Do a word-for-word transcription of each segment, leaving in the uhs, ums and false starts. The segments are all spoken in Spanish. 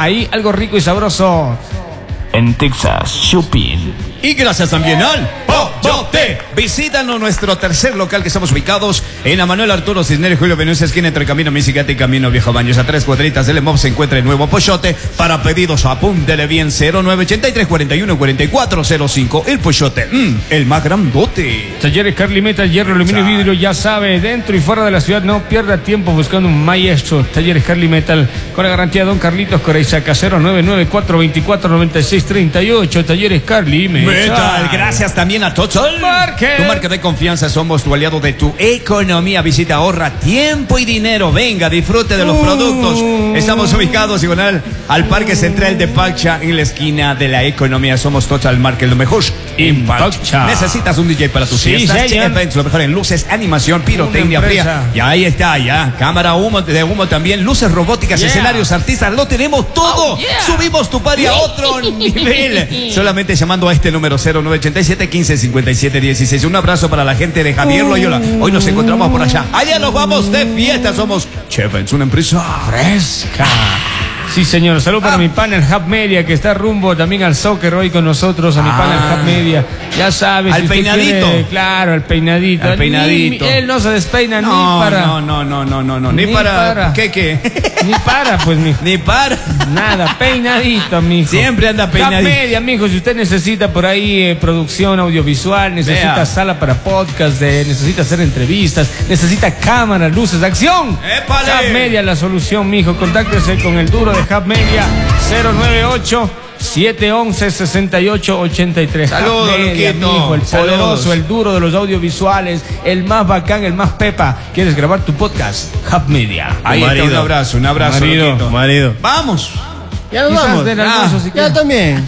ahí algo rico y sabroso en Texas Shopping. Y gracias también al Pollote. Visítanos nuestro tercer local que estamos ubicados en la Manuel Arturo Cisneros Julio Venuza, esquina entre Camino Misicate y Camino Viejo Baños. A tres cuadritas del EMOV se encuentra el nuevo Pollote. Para pedidos, apúntele bien, cero nueve ochenta y tres cuarenta y uno cuarenta y cuatro cero cinco. El Pollote, mm, el más grandote. Talleres Carly Metal, hierro, aluminio y vidrio, ya sabe, dentro y fuera de la ciudad, no pierda tiempo buscando un maestro. Talleres Carly Metal, con la garantía de Don Carlitos Coreizaca, cero nueve nueve cuatro veinticuatro noventa y seis treinta y ocho. Talleres Carly Metal. Metal. Gracias también a Total Market. Tu marca de confianza, somos tu aliado de tu economía. Visita, ahorra tiempo y dinero. Venga, disfrute de los uh. productos. Estamos ubicados diagonal al Parque Central de Pacha, en la esquina de la economía. Somos Total Market, lo mejor en Pacha. Necesitas un D J para tus sí, fiestas, sí, events, lo mejor en luces, animación, pirotecnia fría. Y ahí está, ya. Cámara humo, de humo también, luces robóticas, yeah. escenarios, artistas, lo tenemos todo. Oh, yeah. Subimos tu party a otro nivel. Solamente llamando a este número cero nueve ochenta y siete quince cincuenta y siete dieciséis. Un abrazo para la gente de Javier Loyola. Hoy nos encontramos por allá. Allá nos vamos de fiesta. Somos Chevens, una empresa fresca. Sí, señor. Salud para ah. mi panel Hub Media, que está rumbo también al soccer hoy con nosotros, a mi ah. panel Hub Media. Ya sabes. Al si peinadito. Quiere, claro, al peinadito. Al peinadito. Ni, él no se despeina no, ni para. No, no, no, no, no, no. Ni, ni para, para. ¿Qué, qué? Ni para, pues, mijo. Ni para. Nada, peinadito, mijo. Siempre anda peinadito. Hub Media, mijo. Si usted necesita por ahí eh, producción audiovisual, necesita Vea. sala para podcast, eh, necesita hacer entrevistas, necesita cámaras, luces, acción. ¡Épale! Hub Media, la solución, mijo. Contáctese con el duro de Hub Media. cero nueve ocho siete once sesenta y ocho ochenta y tres. Saludos, mijo, el Saludos. poderoso, el duro de los audiovisuales, el más bacán, el más pepa. ¿Quieres grabar tu podcast? Hub Media. Ahí está, un abrazo, un abrazo, marido, loquito. marido. Vamos. Ya nos Quizás vamos. del Ah, almuerzo, si Ya quieres. también.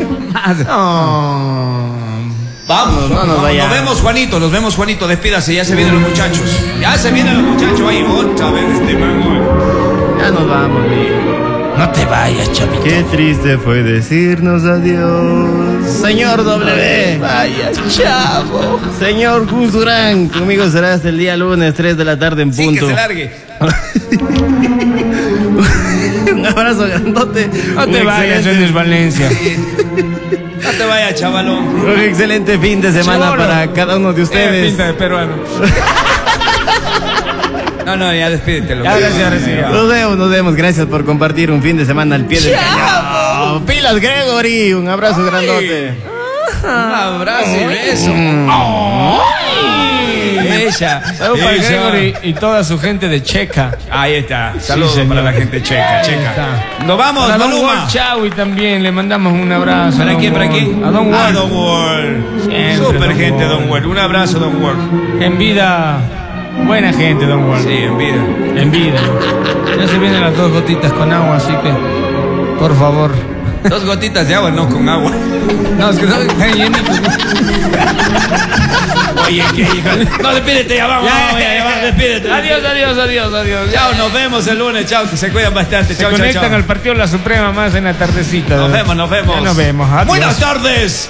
No. Vamos, no, no, vamos, vaya. nos vemos, Juanito, nos vemos, Juanito, despídase, ya se vienen los muchachos. Ya se vienen los muchachos, ahí otra vez este mango. Ya nos vamos, mijo. No te vayas, chavito. Qué triste fue decirnos adiós. Señor W. Vaya, chavo. Señor Gus Durán, conmigo será hasta el día lunes, tres de la tarde en Sí, punto. que se largue. Un abrazo grandote. No te Un vayas, excelente- Jones Valencia. No te vayas, chavalón. Un excelente fin de semana Cholo. para cada uno de Eh, ustedes. pinta de peruano. No, no, ya despídete. Ya, gracias, gracias. Nos vemos, nos vemos. Gracias por compartir un fin de semana al pie del cañón. Pilas Gregory, un abrazo Ay. grandote. Un abrazo y beso. Ella. Saludos para ella. Gregory y toda su gente de Checa. Ahí está. Saludos señor. para la gente checa, Ahí checa. está. Nos vamos, Para Don Maluma. Wall Chawi también le mandamos un abrazo. ¿Para Don quién, para Wall. quién? A Don A Wall. Don Wall. Siempre, Super Don gente, Wall. Don Wall. Un abrazo, Don Wall. En vida, buena gente, Don Wall. Sí, en vida. En vida. Ya se vienen las dos gotitas con agua, así que, por favor. Dos gotitas de agua, no con agua. No, es que no están llenitos. Oye, ¿qué hijo? No, despídete, ya vamos. Ya, vamos, ya, ya, vamos, despídete. Adiós, adiós, adiós, adiós. Chao, nos vemos el lunes. Chao, que se cuidan bastante. Se Chao, chao, conectan chao. al partido La Suprema más en la tardecita. Nos vemos, nos vemos. Ya nos vemos. Adiós. Buenas tardes.